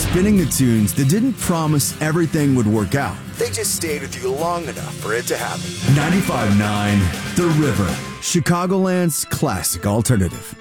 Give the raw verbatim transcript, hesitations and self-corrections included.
Spinning the tunes that didn't promise everything would work out. They just stayed with you long enough for it to happen. ninety-five point nine The River, Chicagoland's classic alternative.